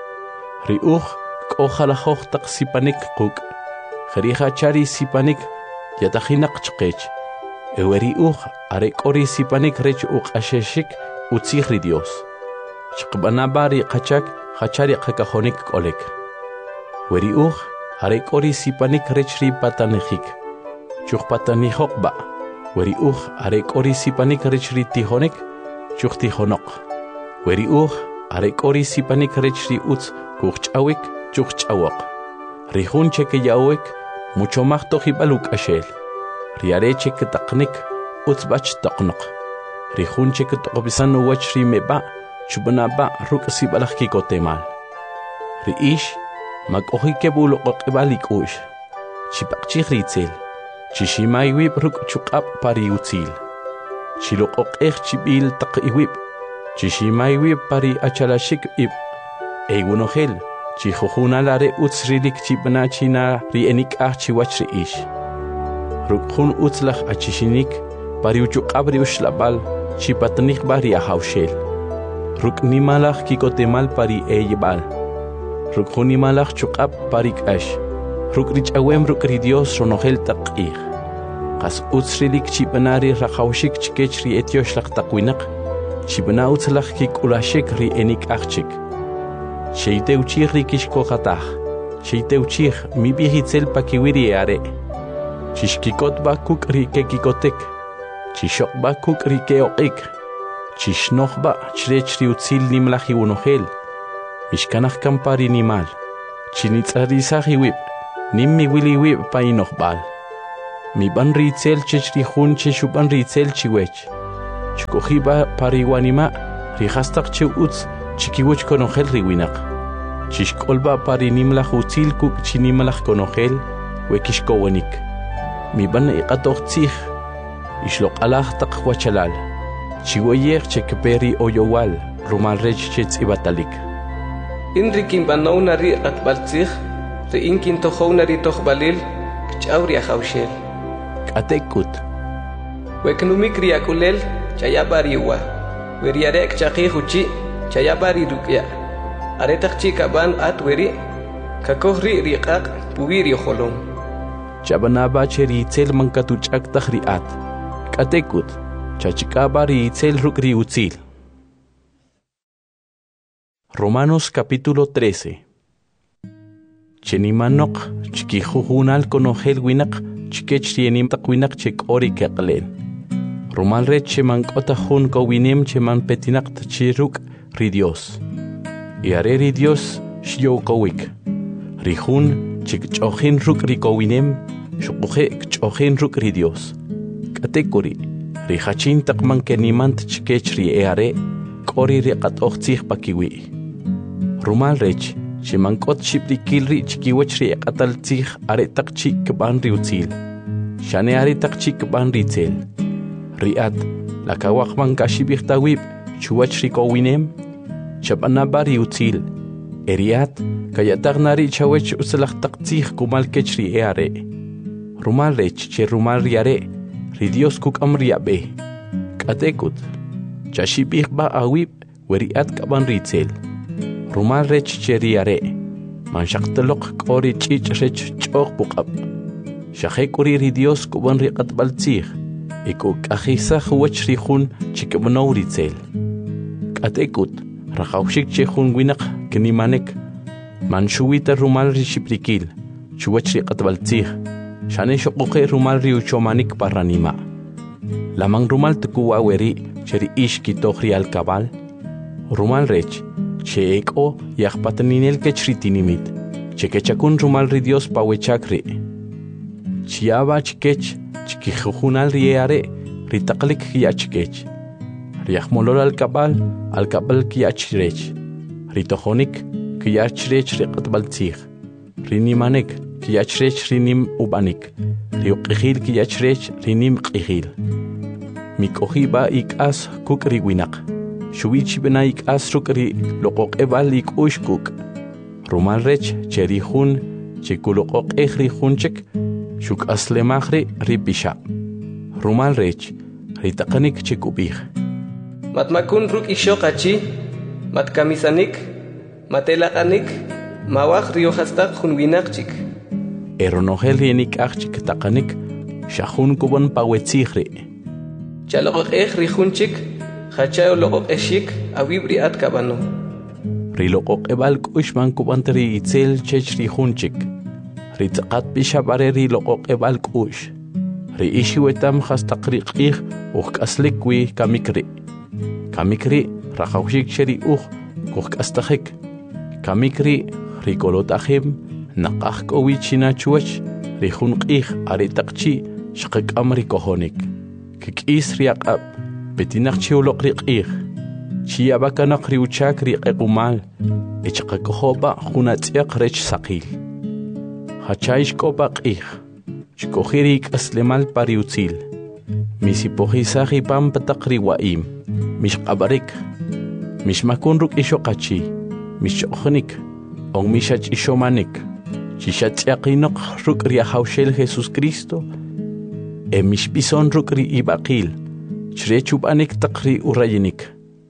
Speaker 1: Ri uch kohalahoch tak sipanik kuk. Jeriha chari sipanik yatahinak chkech. Eweri uch are kori sipanik rech uk asheshik utzihri Dios. Chkbanabari kachak hachari kakahonik kolek. Weri uch, are kori sipanik rechri patanechik. Chuch patanihok ba. Weri uch, are kori sipanik rechri tihonik. Chuch tihonok. Weri uch, are kori sipanik rechri utz kuchawik, chuch chawok. Rihun cheke yawek, mucho más tojibaluk ashel. Riare cheke taknik, utz bach taknok. Rihun cheke tokobisan wachri meba, chubanaba ruk sibalak kikotemal. Riish, Makohike bulo qibalik ush. Chipakchi ritzel. Chishimai wib ruk chukap pari utzil. Chilokok ech chibil tak iwib. Chishimai wib pari achalashik ib. Egunohel. Chihuhuna lare utzrilik chibna china rienik ah chiwachri ish. Rukhun utzlach achishinik pari uchukabri ushlabal chipatnik bari ahaushel. Ruk nimalach kikotemal pari eyebal. Rukhuni malach chukap parik ash. Rukrich awem rukri Dios ronohel taqih. Qas utsrilik chibanari rakawshik chikechri etiosh lak taqwinak. Chibana utzlach kik ulashik ri enik achchik. Sheite uchich rikish kohatach. Sheite uchich mi bihitzel pakiwiri are. Chishkikot ba kuk rike kikotek. Chishok ba kuk rike oqik. Chishnoch ba chrechri utzil nimlahi unohel. Mishkanach kampari nimal. Chinitzarisahi wib. Nimmi wili wib painoch bal. Mi ban ritzel chechri hun cheshu ban ritzel chiwech. Chkohiba pariwanima rihastak che uts chikiwech konogel riwinak. Chishkolba parinimlach utzil kuk chinimlach konogel wekishkowanik. Mi ban iqatochtzich ishlok alach tak wachalal. Chiwoyer chekperi oyowal rumal rech chetz ibatalik.
Speaker 2: Inrikin banaunari atbaltzich re inkin tohounari tohbalil kchauria haushel.
Speaker 1: Katekut.
Speaker 2: Weknumik riakulel chayabariwa. Weriarek chaqihuchi chayabari rukya. Aretak chikaban atweri kakohri riqaq puwiri holom.
Speaker 1: Chabanaba cheri itzel mankatuchak tahriat. Katekut. Chachikabari itzel rukri utzil. Romanos capítulo trece. Chenimanok chikijujunal konogel winak chikech rienim takwinak chek ori keklen. Romal re cheman kotahun ko winem cheman petinak tachiruk ri Dios. Y are ri Dios shio kowik. Rihun chik chochin ruk ri ko winem shukuhe chochin ruk ri Dios. Katekuri rihachin takman kenimant chikech ri eare kori ri katochtzich pakiwi. Rumal rech chemankot shiprikilri chikiwechri qataltzich aretak chik ban riutzil. Shane aretak chik ban ritzel. Riat lakawakman kashibirtawib chuwachri kowinem chabanaba riutzil. Eriat kayatagnari chawech usalachtaktzich kumal kechri eare. Rumal rech che rumal riare ri Dios kuk amriabe. Katekut chashibirba awib weriat kaban ritzel. Rumal rech cheriare manshaqtelok qori chich rech choq buqab shaqekuri ri Dios kuban riqat baltzig iku qahisa khwach rihun chikbnow ritzel katekut raqawshik chehun winaq knimanek manshuwita rumal rishiprikil chuwach riqat baltzig shane shoqoqe rumal riuchomanik parranima lamang rumal tukuwa weri cheri ishki tokhri al kabal rumal rech Cheeko yahpataninel kechritinimit. Chekechakun rumal ri Dios pawechakri. Chiaba chikech chikijujunal rieare ritaklik kiachkech. Riahmolol al kabal al kabal kiachrech. Ritohonik kiachrech riqatbaltzig. Rinimanek kiachrech rinim ubanik. Riuqihil kiachrech rinim qihil. Mikohiba ikas kuk riwinak. Shuichi benaik asrukri loqoq ebalik ushkuk. Rumal rech cherihun chikuloqoq ehrihun chek shuk aslemahri ripisha. Rumal rech ritaqanik chikubih.
Speaker 2: Matmakun ruk ishoqachi matkamisanik matelaqanik mawaq riohastaq hunwinaqchik.
Speaker 1: Eronogel rienik achchik taqanik shahun kuban pawetzihri.
Speaker 2: Chaloqoq ehrihunchik Hachayo loqoq eshik awibri at kabano.
Speaker 1: Riloqoq ebal kushman kubantri itzel chechri hunchik. Ritaqat bishabare riloqoq ebal kush. Ri ishiwetam hastaqriqih uqaslikwi kamikri. Kamikri raqawshik cheri uq kuqastajik. Kamikri rikolotahim naqaq kowichina chuwach rihunqih aritaqchi shaqik amri kohonik. Kikis riaqab Betinak chiulok riqih. Chiabakanak riuchak riqumal. Echaqakohoba hunatiak rech saqil. Hachaish kopak ih. Chikohirik aslemal pariutzil. Misipohisahi pampatak riwaim. Mishqabarik. Mishmakunruk ishoqachi. Mishoqnik. On mishach ishomanik. Chishatiakinok ruk riahaushel Jesus Cristo. E mishpison ruk ri ibaqil. Chrechubanik takri urayinik.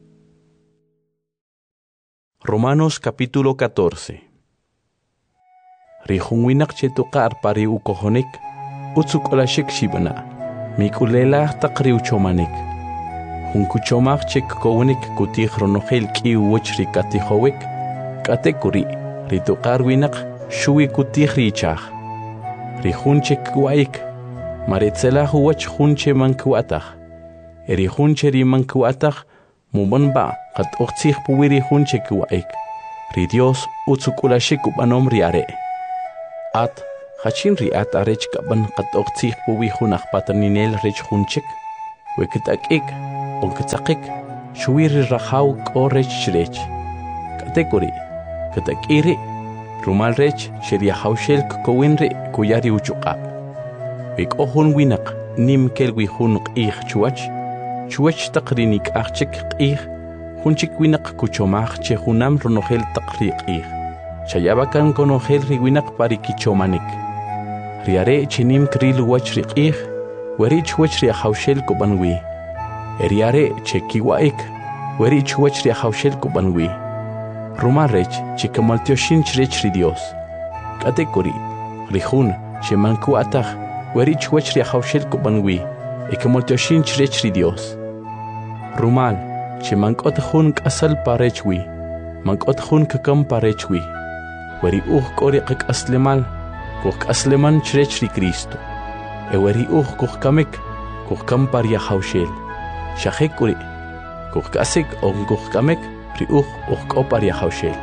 Speaker 1: Romanos capítulo catorce. Rihunwinak chetuqar pari ukohonik utsukolashik shibana. Mikulela takri uchomanik. Hunkuchomak chek kowenik kutih ronogel ki uwachri katihowik. Katekuri rituqar winak shui kutih richah. Rihunchek waik. Maritzela huwach hunche mankuatah. Eri hunche rimankuatah mumonba qat uqtzih puwiri hunche kuwaik. Ri Dios utsukulashik ubanom riare. At Hachin riat arech kaban qatoqtih puwi hunaq pataninel rech hunchik. Wekitakik, onkitzakik, shuwiri rahaw ko rech chrech. Katekuri, katakiri, rumal rech sheria hawshel kowinri kuyari uchuqap. Wik ohun winak nim kelwi hunq ih chuach, chuach taqrinik achik ih, hunchik winak kuchomach che hunam ronohel taqriq ih. Chayabakan konohel riwinak parikichomanik. Riare chinim kril wach riqih, werich wach ria hawshel kubanwi. Eriare che kiwaik, werich wach ria hawshel kubanwi. Rumarech che kamaltioshin chrech ri Dios. Katekuri, rihun che mankuatach, werich wach ria hawshel kubanwi, e kamaltioshin chrech ri Dios. Rumal che mankot hun kasal parechwi, mankot hun kakam parechwi. Weri uh kori qik aslemal, kuk asleman chrech ri Cristo. E weri uh kuk kamik, kuk kam paria hawshel. Shahekuri, kuk kasik on kuk kamek, ri uh uh ko paria hawshel.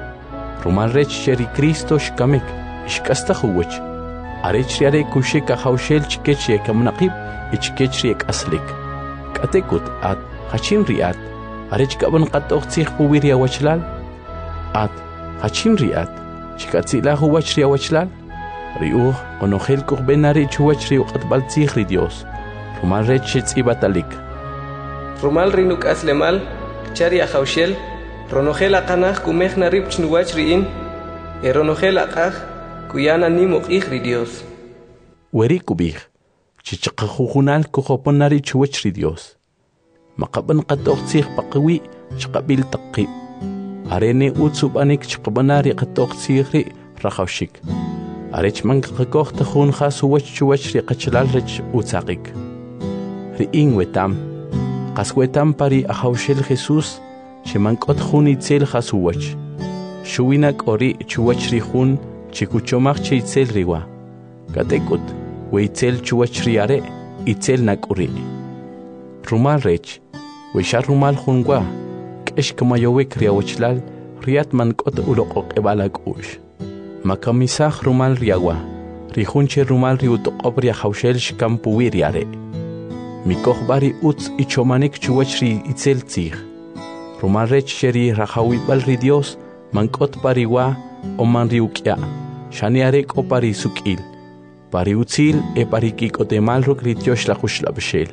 Speaker 1: Rumal rech sheri Cristo shkamik, shkasta huwach. Arech riare kushika hawshel chkech ye kamnaqib, ichkech riek aslik. Katekut at, hachin riat, arech kaban qatoq tsih puwiria wachlal. At, hachin riat, chikatzila huwach ria wachlal. Riuh, onohel kuk benari chuwach riu qatbal tsih ri Dios. Rumal rech shitz ibatalik.
Speaker 2: Rumal rinuk aslemal, chari hawshel, ronohel aqanaj kumej narib chnuwach riin, e ronohel aqaj kuyana nimuk ih ri Dios.
Speaker 1: Weri kubij, chichaqajujunal kujopon nari chuwach ri Dios. Maqaban qatoq tsih paqwi chqabil taqib. Arene utsubanik chqabanari qatoq tsih ri rahawshik. Arech manqaqoq tajun khasuwach chuwach ri qachlal rech utsaqik. Riin wetam. Qaswetam pari ahawshel Jesús, chemankot jun itzel hasuwach. Shuwinak ori chuwach ri jun, chikuchomach che itzel riwa. Katekut, we itzel chuwach riare, itzel nak uri. Rumal rech, we shar rumal junwa, kesh kamayowek riawachlal, riat mankot uloqok ebalak ush. Makamisach rumal riawa, rihunche rumal riutoqob riahawshel shkampuwi riare. Mikoh bari utz ichomanik chuwachri itzel tzih. Rumarech sheri rahawibal ri Dios, mankot pariwa o manriukya. Shaniarek o pari sukil. Pari utzil e pari kikotemal ruk rityosh la kushlabshel.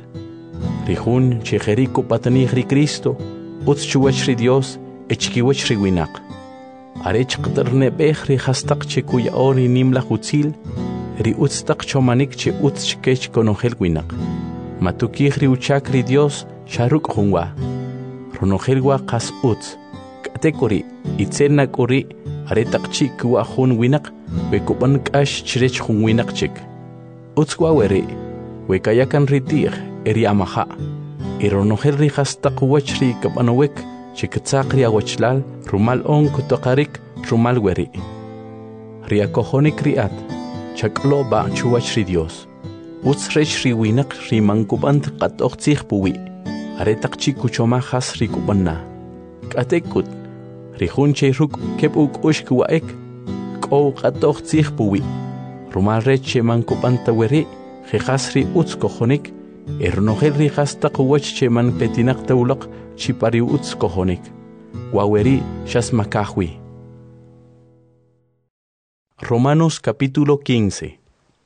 Speaker 1: Rihun chejeriko patanih ri Cristo, utz chuwachri Dios, e chikiwachri winak. Arech qterne bech ri hastak che kuya ori nimla utzil, ri utz tak chomanik che utz chkech konohel winak. Matukih riuchak ri Dios sharuk hunwa. Ronohelwa qas utz. Katekuri itzel nakuri aretaqchi kuwa hun winak wekuban kash chrech hun winak chik. Utz waweri wekayakan ritir eri amaha. Ironohel ri hastaq wachri kabanowek chiktzaq ri awachlal rumal on kutoqarik rumal weri. Riakohonik riat chaklo ba chuwach ri Dios. Utz rech ri winak ri mankubant qatoq tsih puwi. Aretaqchi kuchomahas ri kubanna. Katekut, ri hunche ruk kep uk ushk waek, ko qatoq tsih puwi. Rumal rech che mankubanta weri, jejas ri utz kohonik, ernohel ri hastaq wach che man petinak taulaq chipari utz kohonik. Waweri shas makahwi. Romanos capítulo quince.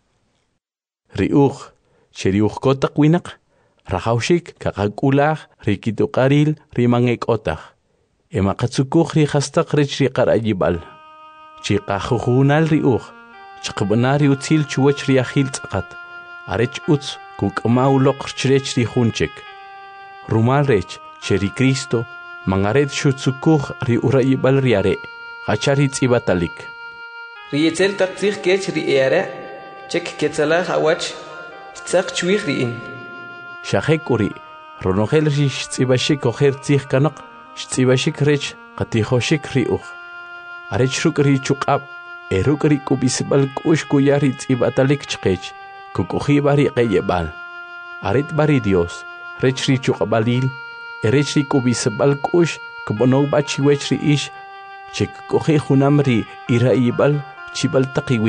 Speaker 1: Riuj, cheriuj kotak winak, rahawshik kakakulaj rikituqaril rimangek otaj. Emakatsukuj ri hastaq rech ri qarayibal. Chiqajujunal riuj, chqbanari utzil chuwach ri ajil tzaqat. Arech utz kuk'maw loq chrech ri hunchek. Rumal rech cheri Cristo, mangaret shutsukuj ri urayibal riare, hachari tzibatalik.
Speaker 2: Ri itzel taqtzih kech ri eare, chek ketzalaj awach, tzaq chwih riin.
Speaker 1: Shahekuri, ronohel ri shtzibashik oher tzih kanak, shtzibashik rech qatihoshik riuj. Arech ruk ri chuqab, eruk ri kubisbal kush kuyari tzibatalik chqech, kukuji bari qeyebal. Aret bari Dios, rech ri chuqabalil, erech ri kubisbal kush, kubonog bachiwech ri ish, chek kuji junam ri irayibal, chibal taqiwib,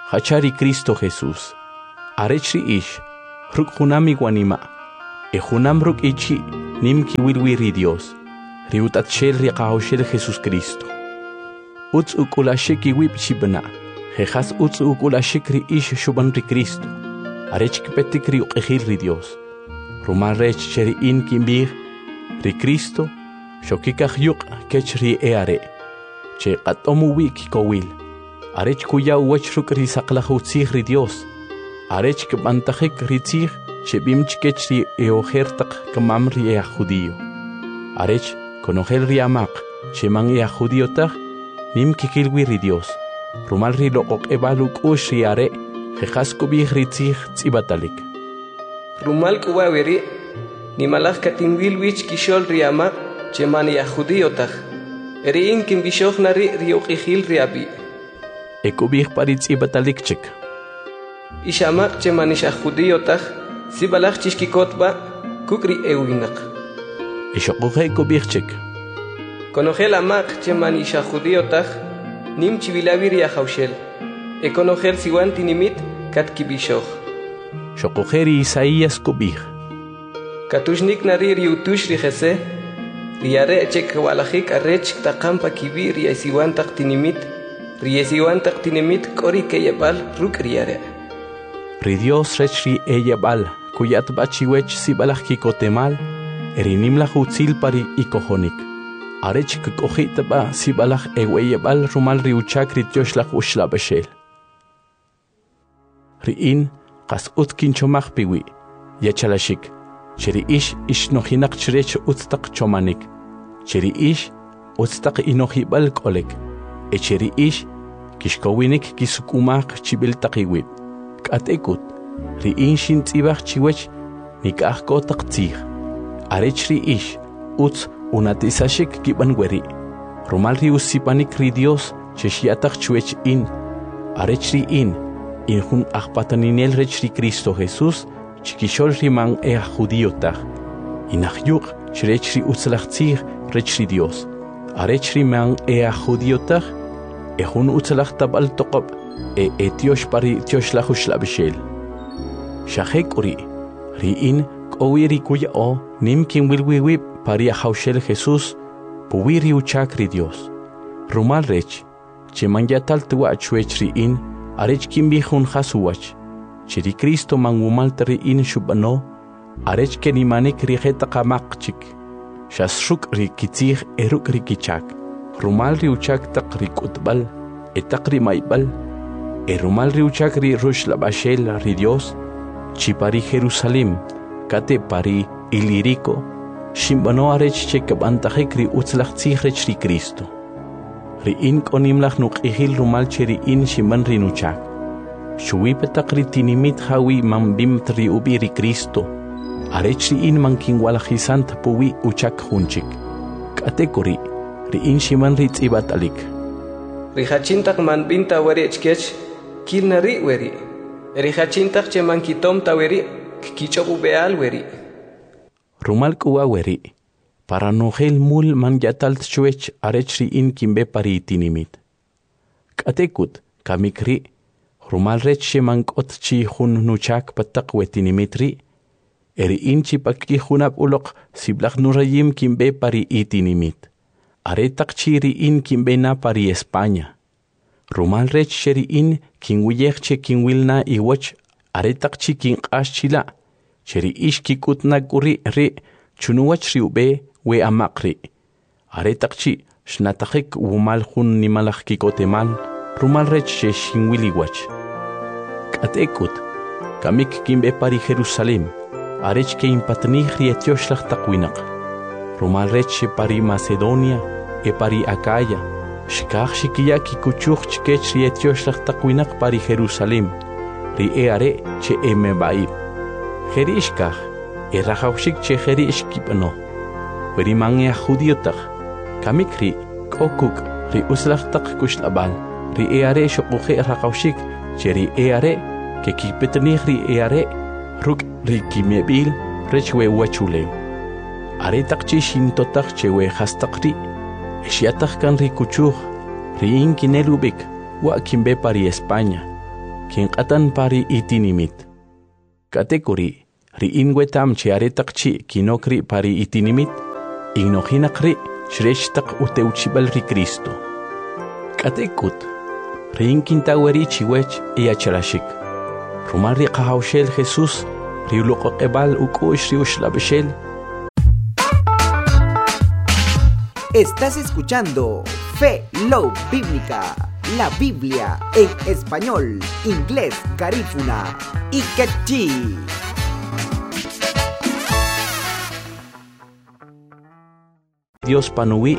Speaker 1: hachari Cristo Jesús. Arechri ish, ruk hunami guanima, e hunam ruk ichi, nimki wilwiri Dios, riutatshel riqahoshel Jesús Cristo. Uts ukulashiki wip shibna, jejas uts ukulashikri ish shubanri Cristo, arechki petikri uqehil ri Dios. Rumal rech cheri in kimbir, ri Cristo, shokikah yuk kech ri eare, che qatomu wiki kowil, arech kuya uwech ruk ri saqlahutzih ri Dios, arech kbantajik ri tzih, che bimchkech ri eojertak kamam ri ea judío. Arech konogel ri amak, che man ea judío tag, nim kikilwi ri Dios, rumal ri loqok ebaluk ush ri are, jejas kubih ri tzih tzibatalik.
Speaker 2: Rumal kuwawiri, ni malach katinwil wich kishol ri amak, che man ea judío tag, eri in kimbishok nari ri uqihil ri abi.
Speaker 1: E kubih pari tzibatalik chik.
Speaker 2: Ishamak che man isha judío tag, si balach chishkikotba, kukri ewinak.
Speaker 1: Ishokuhe kubih chik.
Speaker 2: Konogel amak che man isha judío tag, nim chivilaviri a haushel. E konogel siwan tinimit kat kibishok.
Speaker 1: Shokuheri Isaías kubih.
Speaker 2: Katushnik nari riutush ri jese, riare chek walajik arech takampa kibir ri siwan tak tinimit, ri siwan tak tinimit kori keyabal ruk riare.
Speaker 1: Ri Dios rech ri eyabal, kuyat bachiwech si balach kikotemal, erinim la hutzil pari ikohonik. Arech kukojit ba si balach eweyabal rumal riuchak ri tiosh ushla beshel. Ri in, qas utkin chomach piwi, yachalashik, cheri ish ish nohinak chrech utstak chomanik, cheri ish utstak inohibal kolek, e cheri ish kishkowinik kisukumak chibil takiwit. Katekut, ri in shin tzibach chiwech nikah kotak tzih. Arech ri ish, utz unatisashik kibanweri. Rumal ri usipanik ri Dios cheshiatak chwech in. Arech ri in, in hun achpataninel rech ri Cristo Jesús, chikishol ri man ea judío tag. Inahyuk chrech ri utzlach tzih rech ri Dios. Arech ri man ea judío tag, e hun utzlach tabal toqob, e etiosh pari tiosh la hushla bishel. Shahek uri, ri in kowiri kuya o, nim kim wilwiwi pari a haushel Jesús, puwiri uchak ri Dios. Rumal rech, che man yatal tuwa chwech ri in, arech kim bihun hasuwach, che ri Cristo man wumal ri in shubano, arech ke nimanik ri heta kamak chik, shasruk ri kitzih eruk ri kichak, rumal ri uchak tak ri kutbal, etak ri maibal, e rumal ri uchak ri rush la bashel ri Dios, chi pari Jerusalem, kate pari ilirico, shimbano arech che kabantajek ri utzlach tzih rech ri Cristo. Ri in konimlach nuk ihil rumal che ri in shimban ri nuchak. Shuwi petak ri tinimit hawi mambim tri ubi ri Cristo, arech ri in man kinwalajisant puwi uchak hunchik. Kate kuri, ri in shimban ri tzibatalik.
Speaker 2: Ri hachintak man binta wari echkech, kil nari weri. Ri hachintak che man kitom ta weri, kichobu beal weri.
Speaker 1: Rumal kuwa weri, para nogel mul man yatal tchwech arech ri in kimbe pari tinimit. Katekut, kamikri, rumal rech she man kot chi hun nuchak patak we tinimitri, eri in chi pakki hunap ulok siblach nurayim kimbe pari itinimit. Aretak chi ri in kimbe na pari España. Rumal rech sheri in kinwiyech che kinwilna iwach aretak chi kin ashchila, cheri ish kikutna guri ri chunuwach ri ube we amakri. Aretak chi shnatachik wumal hun nimalach kikotemal, rumal rech she shinwiliwach. Katekut, kamik kimbe pari Jerusalem, arech ke impatnih ri etioshlah takwinak. Rumal rech she pari Macedonia, e pari Acaya, shkach shikia kikuchuch chkech ri etioshlah takwinak pari Jerusalem, ri eare che emebaib. Jerishkach, e rajaushik che jerishkipano. Veri mangia judiotach, kamikri, kokuk, ri uslachtak kushlabal, ri eare shokuche rajaushik, che ri eare, ke kipetnih ri eare, ruk ri kimebil, rechwe wachule. Aretak chi shintotak chewe hastakri, eshiatak kan ri kuchuch, ri inkinelubik, wa kimbe pari España. kin qatan pari itinimit. Katekuri, ri inwetam chiaretaqchi kinokri pari itinimit, ignohinakri shreshtaq uteuchibal ri Cristo. Katekut, ri inkintaweri chiwech iacharashik. Rumari qahawshel Jesús, ri uloqoqebal ukush ri ushlabeshel.
Speaker 3: Estás escuchando Fe Love Bíblica, la Biblia en español, inglés, garífuna y quechí.
Speaker 1: Dios panui